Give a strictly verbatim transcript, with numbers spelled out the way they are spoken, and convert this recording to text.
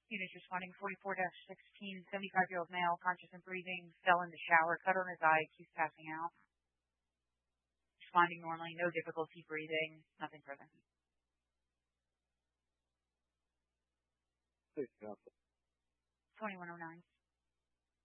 Unit responding forty-four dash sixteen, seventy-five-year-old male, conscious and breathing, fell in the shower, cut on his eye, he's passing out. Responding normally, no difficulty breathing, nothing further. Please, counsel. twenty-one oh nine.